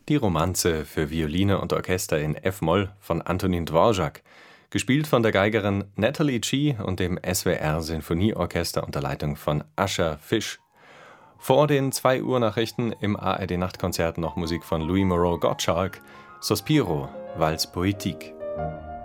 Die Romanze für Violine und Orchester in F-Moll von Antonin Dvorak, gespielt von der Geigerin Natalie Chee und dem SWR-Sinfonieorchester unter Leitung von Ascher Fisch. Vor den 2 Uhr Nachrichten im ARD-Nachtkonzert noch Musik von Louis Moreau Gottschalk, Sospiro, Valse Poétique.